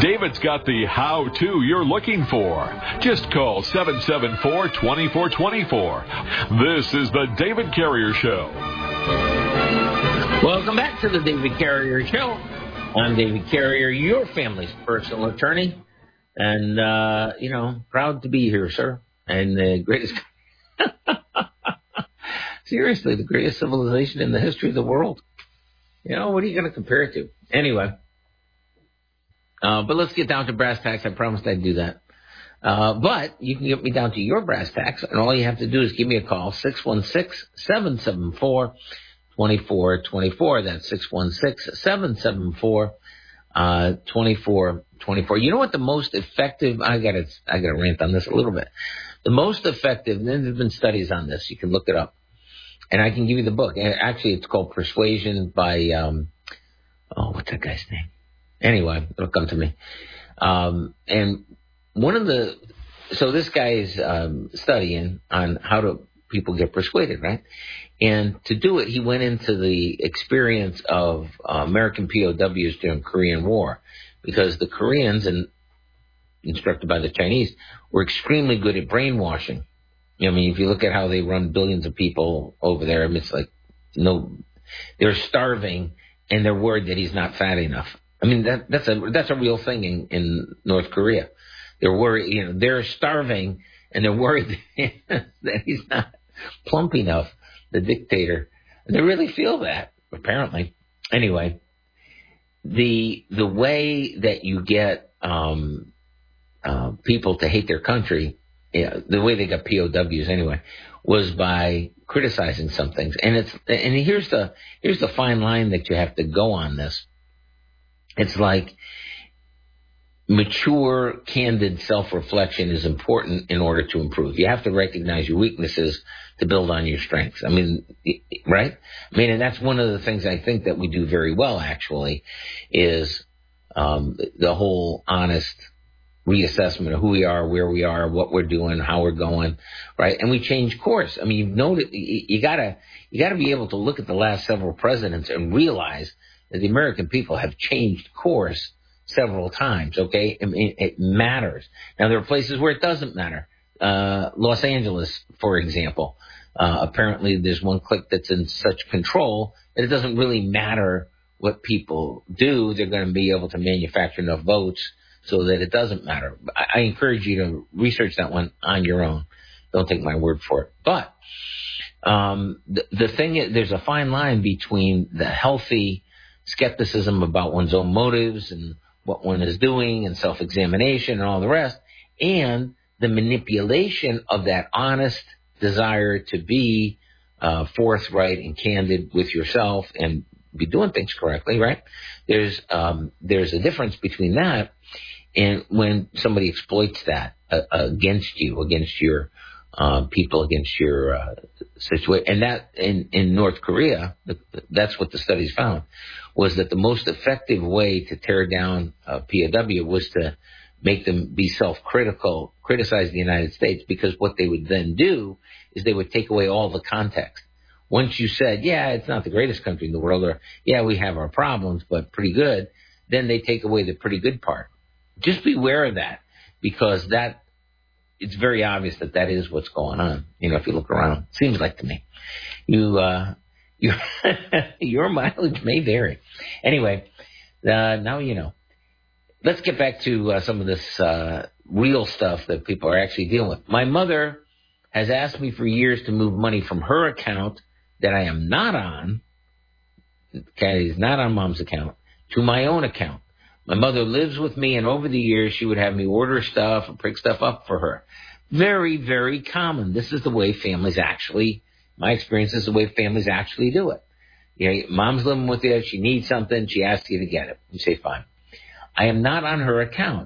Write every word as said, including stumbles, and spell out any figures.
David's got the how-to you're looking for. Just call seven seven four, two four two four. This is the David Carrier Show. Welcome back to the David Carrier Show. I'm David Carrier, your family's personal attorney. And, uh, you know, proud to be here, sir. And the greatest... Seriously, the greatest civilization in the history of the world. You know, what are you going to compare it to? Anyway. Uh, but let's get down to brass tacks. I promised I'd do that. Uh, but you can get me down to your brass tacks, and all you have to do is give me a call, six one six, seven seven four, two four two four. That's six one six, seven seven four, two four two four. You know what the most effective, I got to I got to rant on this a little bit. The most effective, and there's been studies on this, you can look it up, and I can give you the book. Actually, it's called Persuasion by, um, oh, what's that guy's name? Anyway, it'll come to me. Um, and one of the, so this guy is um, studying on how do people get persuaded, right? And to do it, he went into the experience of uh, American P O Ws during the Korean War, because the Koreans, and instructed by the Chinese, were extremely good at brainwashing. I mean, if you look at how they run billions of people over there, I mean, it's like, no, they're starving, and they're worried that he's not fat enough. I mean, that, that's a that's a real thing in, in North Korea. They're worried, you know, they're starving, and they're worried that he's not plump enough, the dictator. And they really feel that, apparently. Anyway, the the way that you get um, uh, people to hate their country, yeah, the way they got P O Ws anyway, was by criticizing some things. And it's and here's the here's the fine line that you have to go on this. It's like mature, candid self-reflection is important in order to improve. You have to recognize your weaknesses to build on your strengths. I mean, right? I mean, and that's one of the things I think that we do very well, actually, is um, the whole honest reassessment of who we are, where we are, what we're doing, how we're going, right? And we change course. I mean, you've noted, you gotta, you gotta be able to look at the last several presidents and realize that the American people have changed course several times, okay? I mean, it matters. Now, there are places where it doesn't matter. Uh, Los Angeles, for example. Uh, apparently, there's one clique that's in such control that it doesn't really matter what people do. They're going to be able to manufacture enough votes so that it doesn't matter. I, I encourage you to research that one on your own. Don't take my word for it. But um, the, the thing is, there's a fine line between the healthy skepticism about one's own motives and what one is doing and self-examination and all the rest, and the manipulation of that honest desire to be uh, forthright and candid with yourself and be doing things correctly, right? There's um, there's a difference between that and when somebody exploits that uh, against you, against your uh, people, against your uh, situation. And that in, in North Korea, that's what the studies found, was that the most effective way to tear down uh, P O W was to make them be self-critical, criticize the United States, because what they would then do is they would take away all the context. Once you said, yeah, it's not the greatest country in the world, or yeah, we have our problems, but pretty good, then they take away the pretty good part. Just beware of that, because that it's very obvious that that is what's going on. You know, if you look around, seems like to me. You, uh, you your mileage may vary. Anyway, uh, now you know. Let's get back to uh, some of this uh, real stuff that people are actually dealing with. My mother has asked me for years to move money from her account that I am not on, okay, is not on Mom's account, to my own account. My mother lives with me, and over the years, she would have me order stuff and pick stuff up for her. Very, very common. This is the way families actually, my experience is the way families actually do it. You know, Mom's living with you, she needs something, she asks you to get it. You say, fine. I am not on her account.